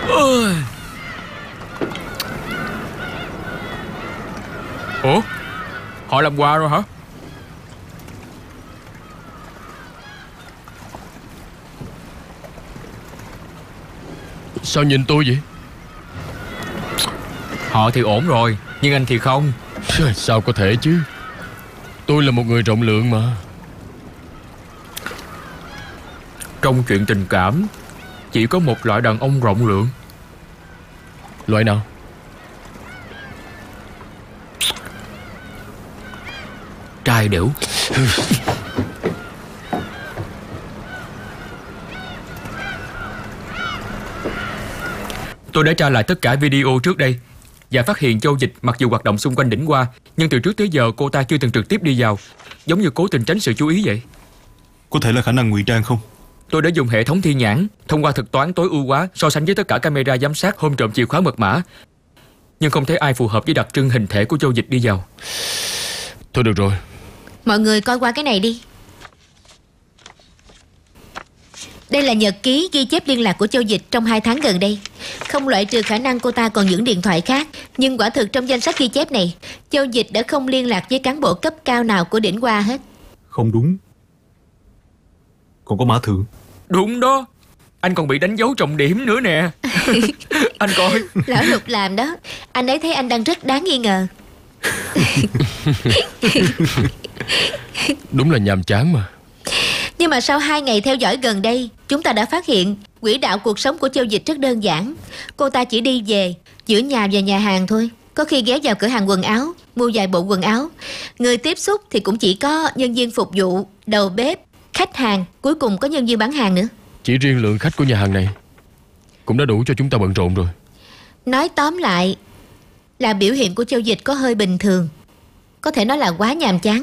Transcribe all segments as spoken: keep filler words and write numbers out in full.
Ôi. Ủa, họ làm quà rồi hả? Sao nhìn tôi vậy? Họ thì ổn rồi, nhưng anh thì không. Sao có thể chứ? Tôi là một người rộng lượng mà. Trong chuyện tình cảm, chỉ có một loại đàn ông rộng lượng. Loại nào? Trai đểu. Tôi đã tra lại tất cả video trước đây và phát hiện Châu Dịch mặc dù hoạt động xung quanh đỉnh Hoa, nhưng từ trước tới giờ cô ta chưa từng trực tiếp đi vào, giống như cố tình tránh sự chú ý vậy. Có thể là khả năng ngụy trang không? Tôi đã dùng hệ thống thiên nhãn thông qua thuật toán tối ưu hóa so sánh với tất cả camera giám sát hôm trộm chìa khóa mật mã, nhưng không thấy ai phù hợp với đặc trưng hình thể của Châu Dịch đi vào. Thôi được rồi, mọi người coi qua cái này đi. Đây là nhật ký ghi chép liên lạc của Châu Dịch trong hai tháng gần đây. Không loại trừ khả năng cô ta còn những điện thoại khác, nhưng quả thực trong danh sách ghi chép này, Châu Dịch đã không liên lạc với cán bộ cấp cao nào của đỉnh Hoa hết. Không đúng. Còn có mã thượng. Đúng đó, anh còn bị đánh dấu trọng điểm nữa nè. Anh coi. Lão Lục làm đó. Anh ấy thấy anh đang rất đáng nghi ngờ. đúng là nhàm chán mà. Nhưng mà sau hai ngày theo dõi gần đây, chúng ta đã phát hiện quỹ đạo cuộc sống của Châu Dịch rất đơn giản. Cô ta chỉ đi về giữa nhà và nhà hàng thôi. Có khi ghé vào cửa hàng quần áo, mua vài bộ quần áo. Người tiếp xúc thì cũng chỉ có nhân viên phục vụ, đầu bếp, khách hàng, cuối cùng có nhân viên bán hàng nữa. Chỉ riêng lượng khách của nhà hàng này cũng đã đủ cho chúng ta bận rộn rồi. Nói tóm lại là biểu hiện của Châu Dịch có hơi bình thường. Có thể nói là quá nhàm chán.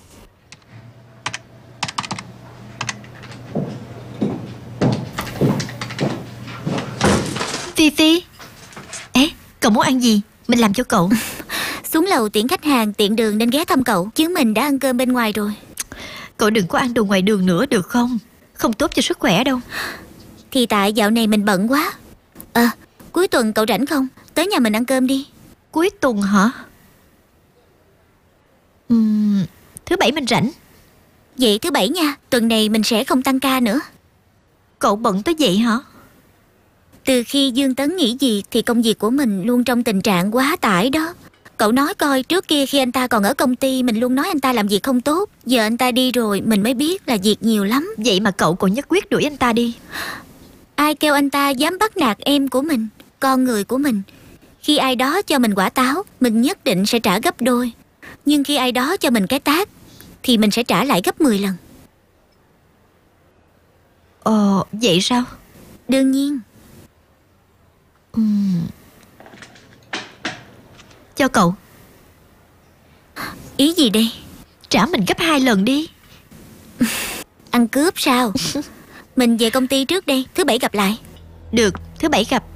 Phi Phi. Ê, cậu muốn ăn gì? Mình làm cho cậu. Xuống lầu tiễn khách hàng, tiện đường nên ghé thăm cậu, chứ mình đã ăn cơm bên ngoài rồi. Cậu đừng có ăn đồ ngoài đường nữa được không? Không tốt cho sức khỏe đâu. Thì tại dạo này mình bận quá. À, cuối tuần cậu rảnh không? Tới nhà mình ăn cơm đi. Cuối tuần hả? Uhm, thứ bảy mình rảnh. Vậy thứ bảy nha, tuần này mình sẽ không tăng ca nữa. Cậu bận tới vậy hả? Từ khi Dương Tấn nghỉ việc thì công việc của mình luôn trong tình trạng quá tải đó. Cậu nói coi, trước kia khi anh ta còn ở công ty mình luôn nói anh ta làm việc không tốt. Giờ anh ta đi rồi mình mới biết là việc nhiều lắm. Vậy mà cậu còn nhất quyết đuổi anh ta đi. Ai kêu anh ta dám bắt nạt em của mình, con người của mình. Khi ai đó cho mình quả táo, mình nhất định sẽ trả gấp đôi. Nhưng khi ai đó cho mình cái tát thì mình sẽ trả lại gấp mười lần. Ờ, vậy sao? Đương nhiên. uhm. Cho cậu. Ý gì đây? Trả mình gấp hai lần đi. Ăn cướp sao? Mình về công ty trước đây, thứ bảy gặp lại. Được, thứ bảy gặp.